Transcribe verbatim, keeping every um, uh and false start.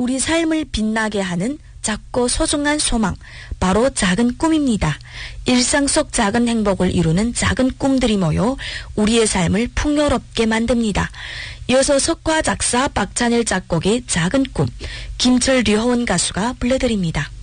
우리 삶을 빛나게 하는 작고 소중한 소망, 바로 작은 꿈입니다. 일상 속 작은 행복을 이루는 작은 꿈들이 모여 우리의 삶을 풍요롭게 만듭니다. 이어서 석화 작사 박찬일 작곡의 작은 꿈, 김철 류호은 가수가 불러드립니다.